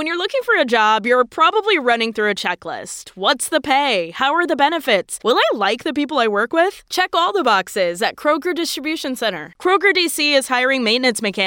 when you're looking for a job, you're probably running through a checklist. What's the pay? How are the benefits? Will I like the people I work with? Check all the boxes at Kroger Distribution Center. Kroger DC is hiring maintenance mechanics